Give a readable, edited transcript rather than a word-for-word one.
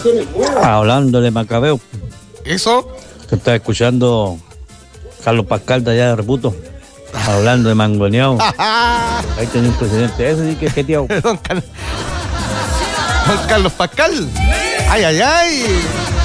Hablando de Macabeo, ¿Eso? que está escuchando Carlos Pascal de allá de Reputo. Hablando de mangoneado. Ahí tenía un presidente. Ese sí que es jeteado. Don Carlos Pascal. Ay, ay, ay.